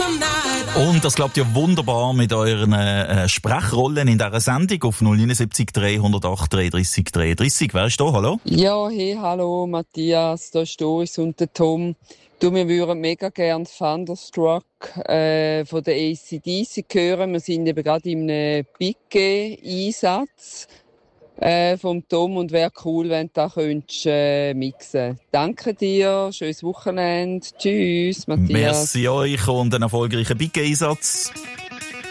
Und das klappt ja wunderbar mit euren Sprechrollen in dieser Sendung auf 079 308 33 33. Wer ist da? Hallo? Ja, hey, hallo Matthias, da ist Doris und der Tom. Du, wir würden mega gerne Thunderstruck von der AC/DC hören. Wir sind eben gerade in einem Big-Einsatz vom Tom und wäre cool, wenn du da könntest, mixen. Danke dir, schönes Wochenende. Tschüss, Matthias. Merci euch und einen erfolgreichen Big-Einsatz.